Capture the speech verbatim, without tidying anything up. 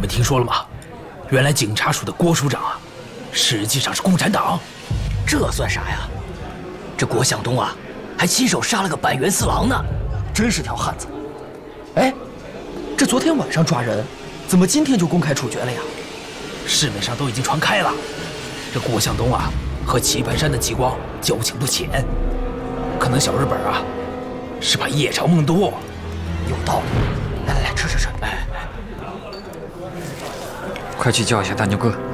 们听说了吗？原来警察署的郭署长啊，实际上是共产党。 这算啥呀？这郭向东啊，还亲手杀了个板垣四郎呢，真是条汉子。哎，这昨天晚上抓人，怎么今天就公开处决了呀？ 市面上都已经传开了，这郭向东啊和棋盘山的激光交情不浅，可能小日本啊是怕夜长梦多。 有道理。来来来，吃吃吃。哎， 快去叫一下大牛哥。